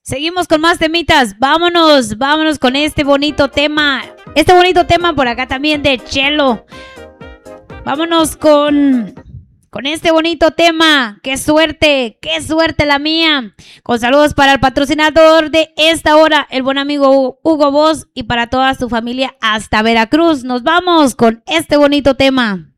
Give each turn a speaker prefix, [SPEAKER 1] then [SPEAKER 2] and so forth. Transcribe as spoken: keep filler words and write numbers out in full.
[SPEAKER 1] Seguimos con más temitas. Vámonos, vámonos con este bonito tema. Este bonito tema por acá también de Chelo. Vámonos con, con este bonito tema. ¡Qué suerte! ¡Qué suerte la mía! Con saludos para el patrocinador de esta hora, el buen amigo Hugo Boss, y para toda su familia hasta Veracruz. Nos vamos con este bonito tema.